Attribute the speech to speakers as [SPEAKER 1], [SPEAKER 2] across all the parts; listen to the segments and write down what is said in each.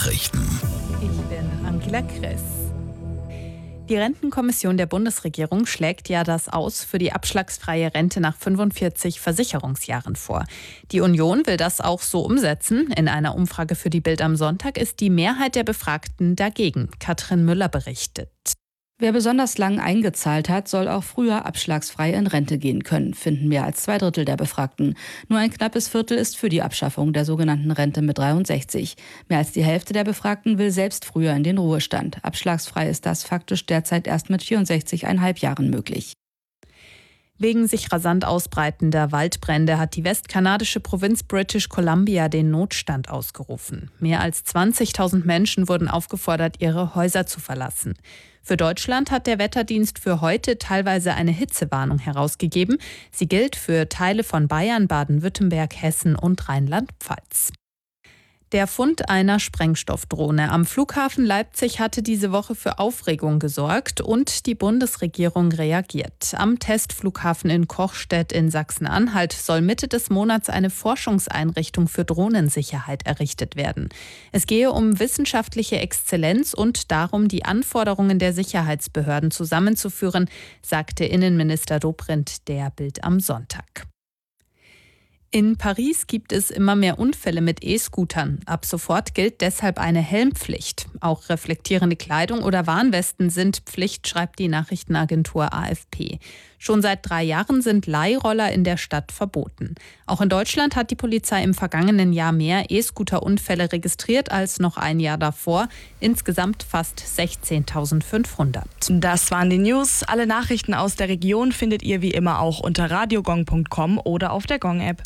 [SPEAKER 1] Nachrichten.
[SPEAKER 2] Ich bin Angela Kress. Die Rentenkommission der Bundesregierung schlägt ja das Aus für die abschlagsfreie Rente nach 45 Versicherungsjahren vor. Die Union will das auch so umsetzen. In einer Umfrage für die Bild am Sonntag ist die Mehrheit der Befragten dagegen. Katrin Müller berichtet.
[SPEAKER 3] Wer besonders lang eingezahlt hat, soll auch früher abschlagsfrei in Rente gehen können, finden mehr als 2/3 der Befragten. Nur ein knappes Viertel ist für die Abschaffung der sogenannten Rente mit 63. Mehr als die Hälfte der Befragten will selbst früher in den Ruhestand. Abschlagsfrei ist das faktisch derzeit erst mit 64,5 Jahren möglich.
[SPEAKER 2] Wegen sich rasant ausbreitender Waldbrände hat die westkanadische Provinz British Columbia den Notstand ausgerufen. Mehr als 20.000 Menschen wurden aufgefordert, ihre Häuser zu verlassen. Für Deutschland hat der Wetterdienst für heute teilweise eine Hitzewarnung herausgegeben. Sie gilt für Teile von Bayern, Baden-Württemberg, Hessen und Rheinland-Pfalz. Der Fund einer Sprengstoffdrohne am Flughafen Leipzig hatte diese Woche für Aufregung gesorgt und die Bundesregierung reagiert. Am Testflughafen in Kochstedt in Sachsen-Anhalt soll Mitte des Monats eine Forschungseinrichtung für Drohnensicherheit errichtet werden. Es gehe um wissenschaftliche Exzellenz und darum, die Anforderungen der Sicherheitsbehörden zusammenzuführen, sagte Innenminister Dobrindt der Bild am Sonntag. In Paris gibt es immer mehr Unfälle mit E-Scootern. Ab sofort gilt deshalb eine Helmpflicht. Auch reflektierende Kleidung oder Warnwesten sind Pflicht, schreibt die Nachrichtenagentur AFP. Schon seit 3 Jahren sind Leihroller in der Stadt verboten. Auch in Deutschland hat die Polizei im vergangenen Jahr mehr E-Scooter-Unfälle registriert als noch ein Jahr davor. Insgesamt fast 16.500.
[SPEAKER 4] Das waren die News. Alle Nachrichten aus der Region findet ihr wie immer auch unter radiogong.com oder auf der Gong-App.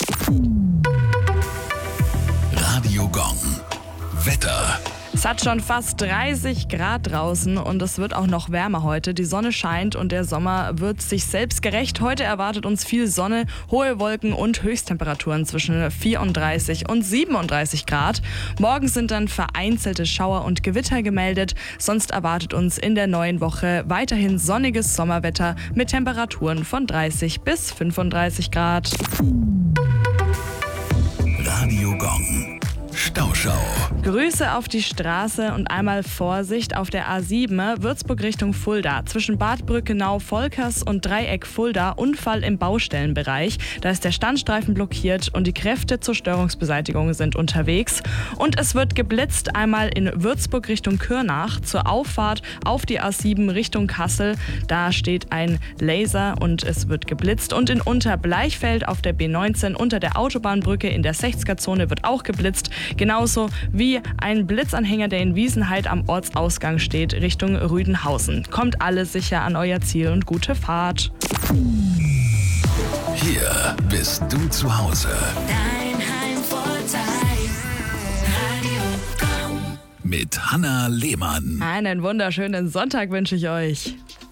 [SPEAKER 1] Radio Gong. Wetter.
[SPEAKER 4] Es hat schon fast 30 Grad draußen und es wird auch noch wärmer heute. Die Sonne scheint und der Sommer wird sich selbst gerecht. Heute erwartet uns viel Sonne, hohe Wolken und Höchsttemperaturen zwischen 34 und 37 Grad. Morgen sind dann vereinzelte Schauer und Gewitter gemeldet. Sonst erwartet uns in der neuen Woche weiterhin sonniges Sommerwetter mit Temperaturen von 30 bis 35 Grad.
[SPEAKER 1] Radio Gong. Stauschau.
[SPEAKER 4] Grüße auf die Straße und einmal Vorsicht auf der A7 Würzburg Richtung Fulda. Zwischen Bad Brückenau, Volkers und Dreieck Fulda Unfall im Baustellenbereich. Da ist der Standstreifen blockiert und die Kräfte zur Störungsbeseitigung sind unterwegs. Und es wird geblitzt einmal in Würzburg Richtung Kürnach zur Auffahrt auf die A7 Richtung Kassel. Da steht ein Laser und es wird geblitzt. Und in Unterbleichfeld auf der B19 unter der Autobahnbrücke in der 60er-Zone wird auch geblitzt. Genauso wie ein Blitzanhänger, der in Wiesenheid am Ortsausgang steht, Richtung Rüdenhausen. Kommt alle sicher an euer Ziel und gute Fahrt.
[SPEAKER 1] Hier bist du zu Hause.
[SPEAKER 5] Dein Heimvorteil. Radio Gong.
[SPEAKER 1] Mit Hanna Lehmann.
[SPEAKER 4] Einen wunderschönen Sonntag wünsche ich euch.